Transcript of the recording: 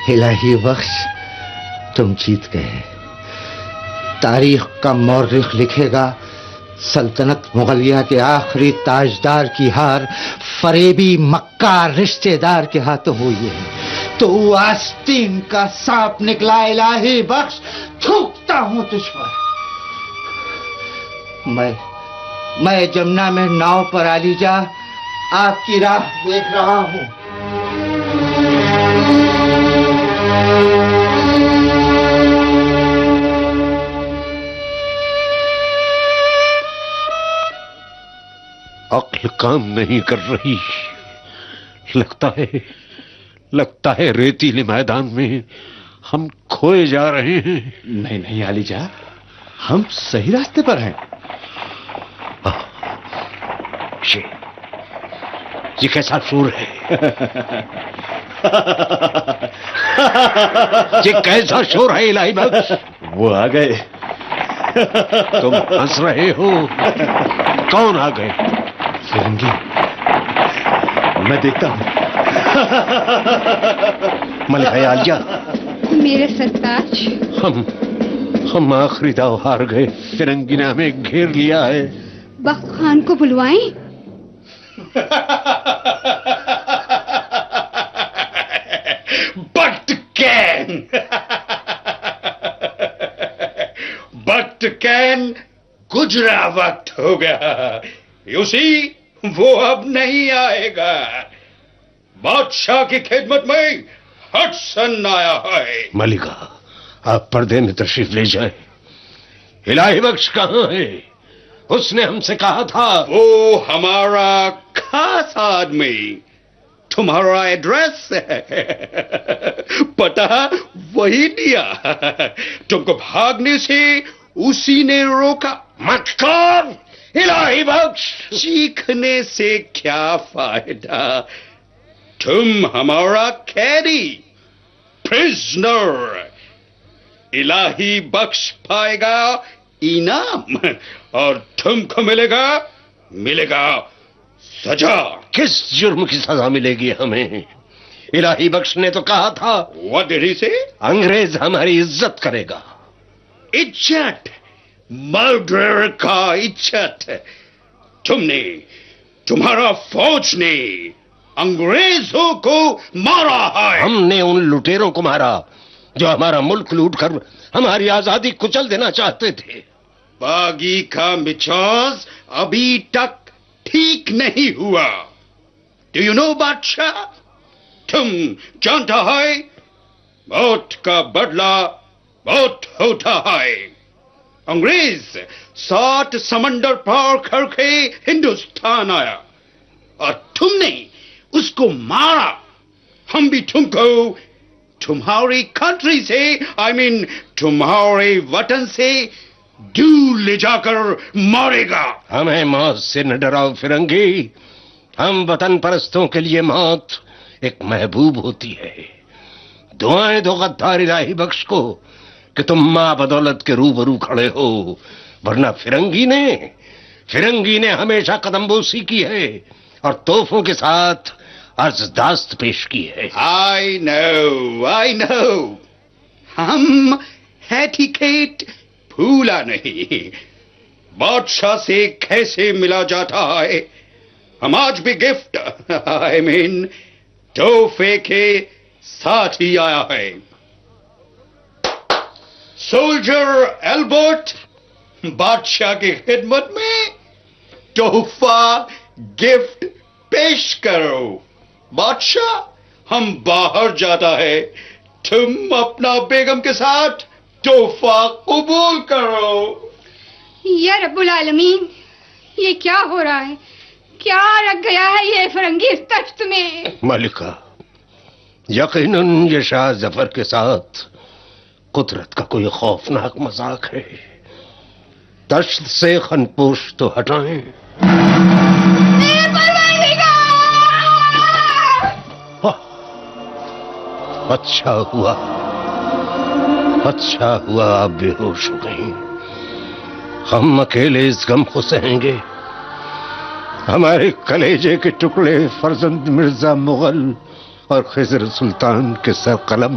इलाही बख्श, तुम जीत गए। तारीख का मौर्रिख लिखेगा, सल्तनत मुगलिया के आखिरी ताजदार की हार फरेबी मक्कार रिश्तेदार के हाथों हुई है। तो आस्तीन का सांप निकला इलाही बख्श, थूकता हूं तुझ पर। मैं जमुना में नाव पर आलीजा आपकी राह देख रहा हूं। अक्ल काम नहीं कर रही। लगता है रेतीले मैदान में हम खोए जा रहे हैं। नहीं नहीं आलीजा, हम सही रास्ते पर हैं। ये कैसा शोर है? ये कैसा शोर है इलाही बख्श? वो आ गए। तुम हंस रहे हो? कौन आ गए? फिरंगी, मैं देखता हूं। मलिका आलिया, मेरे सरताज, हम आखिरी दाव हार गए। फिरंगी ने हमें घेर लिया है। बख्त खान को बुलवाएं? वक्त कैन गुजरा वक्त हो गया। यूसी वो अब नहीं आएगा। बादशाह की खिदमत में हडसन आया है। मलिका, आप पर्दे में तशरीफ ले जाए। इलाही बख्श कहाँ है? उसने हमसे कहा था। वो हमारा खास आदमी, तुम्हारा एड्रेस पता वही दिया। तुमको भागने से उसी ने रोका। मत कर इलाही बख्श। चीखने से क्या फायदा? तुम हमारा कैदी, प्रिजनर। इलाही बख्श पाएगा इनाम और तुमको मिलेगा सजा। किस जुर्म की सजा मिलेगी हमें? इलाही बख्श ने तो कहा था। What did he say? अंग्रेज हमारी इज्जत करेगा। इज्जत? मर्डर का इज्जत? तुमने, तुम्हारा फौज ने अंग्रेजों को मारा है। हमने उन लुटेरों को मारा जो हमारा मुल्क लूटकर हमारी आजादी कुचल देना चाहते थे। बागी का मिजाज अभी तक ठीक नहीं हुआ। डू यू नो बादशाह, तुम जानता है मौत का बदला बहुत होता है। अंग्रेज 7 समंदर पार करके हिंदुस्तान आया और तुमने उसको मारा। हम भी तुमको तुम्हारी कंट्री से, I mean तुम्हारे वतन से दूर ले जाकर मारेगा। हमें मौत से न डराओ फिरंगी। हम वतन परस्तों के लिए मौत एक महबूब होती है। दुआएं दो गद्दार इलाही बख्श को कि तुम मां बदौलत के रूबरू खड़े हो, वरना फिरंगी ने हमेशा कदमबोसी की है और तोहफों के साथ अर्जदाश्त पेश की है। I know। हम एटिकेट भूला नहीं। बादशाह से कैसे मिला जाता है। हम आज भी गिफ्ट, I mean तोहफे के साथ ही आया है। सोल्जर एल्बर्ट, बादशाह की खिदमत में तोहफा गिफ्ट पेश करो। बादशाह, हम बाहर जाता है, तुम अपना बेगम के साथ तोहफा कबूल करो। या रब्बुल आलमीन, ये क्या हो रहा है? क्या रख गया है ये फिरंगी इस तख्त में? मलिका, यकीनन ये शाह जफर के साथ कुदरत का कोई खौफनाक मजाक है। दश्त से खनपोश तो हटाएं। अच्छा हुआ आप बेहोश हो गई। हम अकेले इस गम को सहेंगे। हमारे कलेजे के टुकड़े फर्जंद मिर्जा मुगल और खिजर सुल्तान के सर कलम